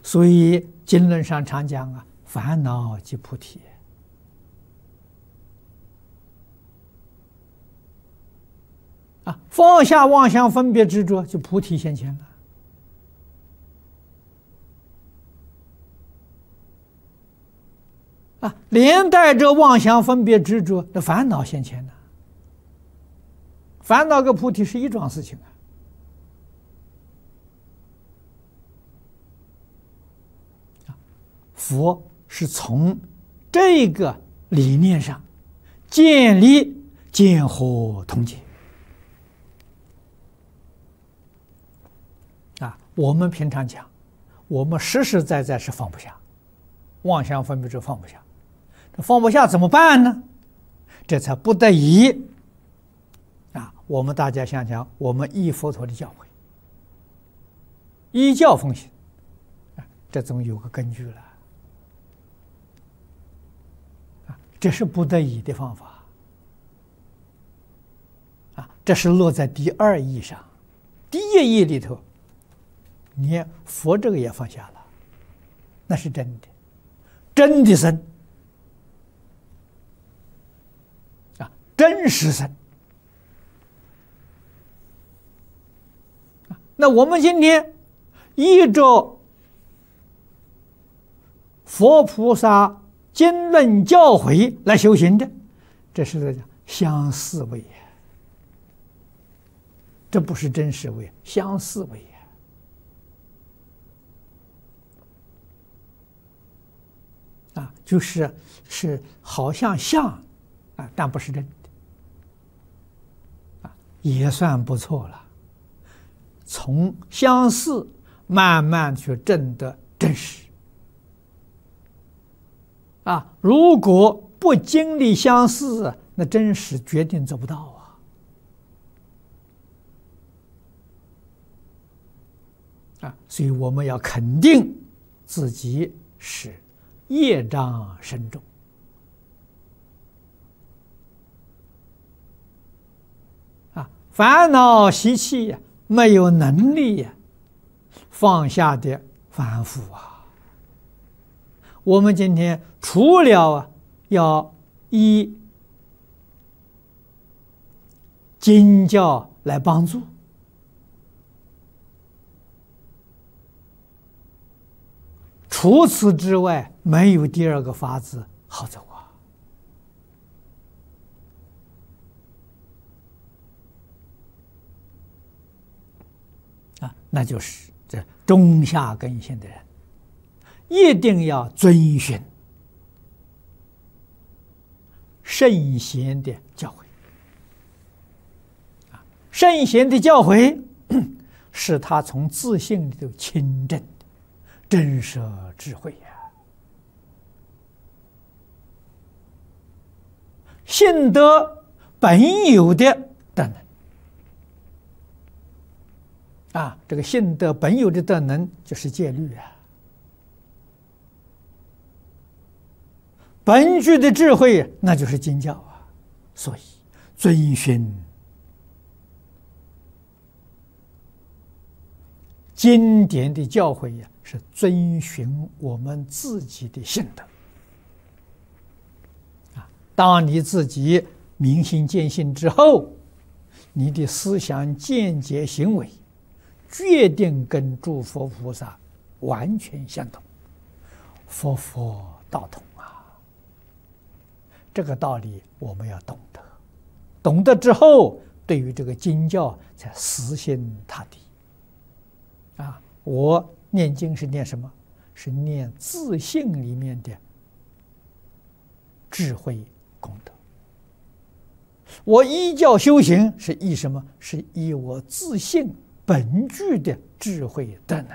所以经论上常讲啊，烦恼即菩提。放下妄想分别执着，就菩提现前了。连带着妄想分别执着的烦恼现前了。烦恼跟菩提是一桩事情佛是从这个理念上建立见惑同解。我们平常讲，我们实实在在是放不下，妄想分别执放不下，这放不下怎么办呢？这才不得已我们大家想想，我们依佛陀的教诲，依教奉行，这总有个根据了。这是不得已的方法这是落在第二义上。第一义里头，你佛这个也放下了，那是真的，真的身真实身。那我们今天依着佛菩萨经论教诲来修行的，这是相似位，这不是真实位，相似位就是好像像但不是真的也算不错了。从相似慢慢去证得真实如果不经历相似，那真实决定做不到所以我们要肯定自己是业障深重烦恼习气没有能力放下的凡夫我们今天除了要依经教来帮助，除此之外没有第二个法子好走那就是这中下根性的人一定要遵循圣贤的教诲圣贤的教诲是他从自性里头亲证的真实智慧信得本有的德能这个信得本有的德能就是戒律本具的智慧那就是经教所以遵循经典的教诲是遵循我们自己的性德当你自己明心见性之后，你的思想见解行为决定跟诸佛菩萨完全相同，佛佛道同这个道理我们要懂得，懂得之后对于这个经教才死心塌地我念经是念什么？是念自性里面的智慧功德。我依教修行是依什么？是依我自性本具的智慧德能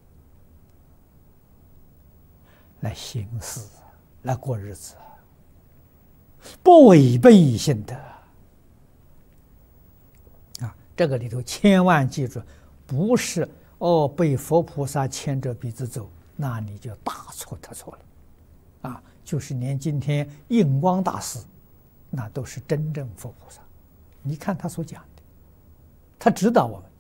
来行事，来过日子，不违背性德这个里头千万记住，不是被佛菩萨牵着鼻子走，那你就大错特错了就是连今天印光大师那都是真正佛菩萨，你看他所讲的，他指导我们